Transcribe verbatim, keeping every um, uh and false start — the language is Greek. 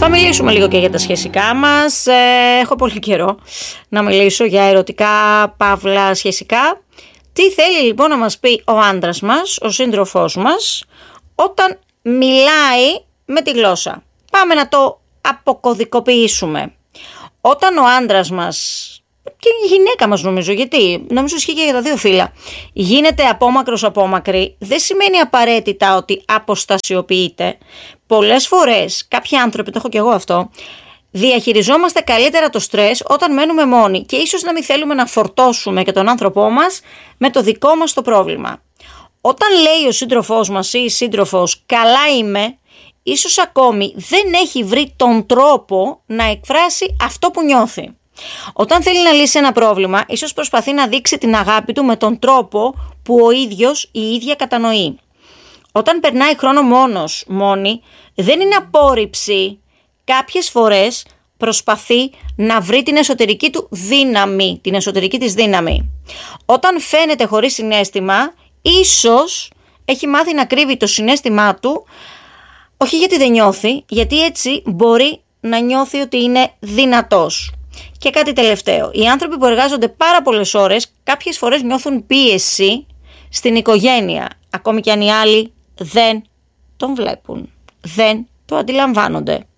Θα μιλήσουμε λίγο και για τα σχεσικά μας. Ε, έχω πολύ καιρό να μιλήσω για ερωτικά, παύλα, σχεσικά. Τι θέλει λοιπόν να μας πει ο άντρας μας, ο σύντροφός μας, όταν μιλάει με τη γλώσσα. Πάμε να το αποκωδικοποιήσουμε. Όταν ο άντρας μας, και η γυναίκα μας νομίζω, γιατί νομίζω ισχύει και για τα δύο φύλλα, γίνεται απόμακρος απόμακρη, δεν σημαίνει απαραίτητα ότι αποστασιοποιείται. Πολλές φορές, κάποιοι άνθρωποι, το έχω και εγώ αυτό, διαχειριζόμαστε καλύτερα το στρες όταν μένουμε μόνοι και ίσως να μην θέλουμε να φορτώσουμε και τον άνθρωπό μας με το δικό μας το πρόβλημα. Όταν λέει ο σύντροφός μας ή η σύντροφος «καλά είμαι», ίσως ακόμη δεν έχει βρει τον τρόπο να εκφράσει αυτό που νιώθει. Όταν θέλει να λύσει ένα πρόβλημα, ίσως προσπαθεί να δείξει την αγάπη του με τον τρόπο που ο ίδιος η ίδια κατανοεί. Όταν περνάει χρόνο μόνος, μόνη, δεν είναι απόρριψη. Κάποιες φορές προσπαθεί να βρει την εσωτερική του δύναμη, την εσωτερική της δύναμη. Όταν φαίνεται χωρίς συναίσθημα, ίσως έχει μάθει να κρύβει το συναίσθημά του, όχι γιατί δεν νιώθει, γιατί έτσι μπορεί να νιώθει ότι είναι δυνατός. Και κάτι τελευταίο, οι άνθρωποι που εργάζονται πάρα πολλές ώρες, κάποιες φορές νιώθουν πίεση στην οικογένεια, ακόμη και αν οι άλλοι δεν τον βλέπουν, δεν το αντιλαμβάνονται.